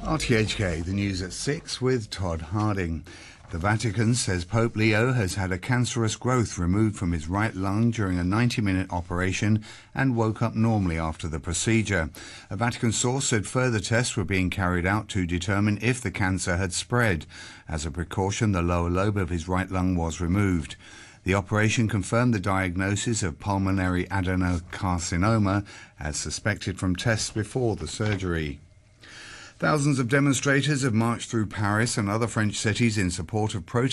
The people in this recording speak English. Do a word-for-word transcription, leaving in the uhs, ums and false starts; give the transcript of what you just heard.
R T H K, the news at six with Todd Harding. The Vatican says Pope Leo has had a cancerous growth removed from his right lung during a ninety-minute operation and woke up normally after the procedure. A Vatican source said further tests were being carried out to determine if the cancer had spread. As a precaution, the lower lobe of his right lung was removed. The operation confirmed the diagnosis of pulmonary adenocarcinoma as suspected from tests before the surgery. Thousands of demonstrators have marched through Paris and other French cities in support of protest